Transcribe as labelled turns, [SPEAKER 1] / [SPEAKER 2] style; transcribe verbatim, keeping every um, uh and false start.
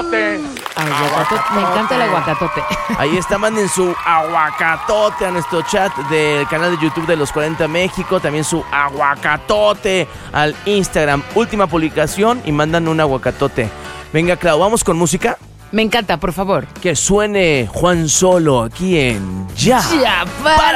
[SPEAKER 1] aguacatote.
[SPEAKER 2] Aguacatote. Me encanta el aguacatote.
[SPEAKER 3] Ahí está, manden su aguacatote a nuestro chat del canal de YouTube de Los cuarenta México. También su aguacatote al Instagram. Última publicación y mandan un aguacatote. Venga, Clau, ¿vamos con música?
[SPEAKER 2] Me encanta, por favor.
[SPEAKER 3] Que suene Juan Solo aquí en Ya.
[SPEAKER 2] Ya, para.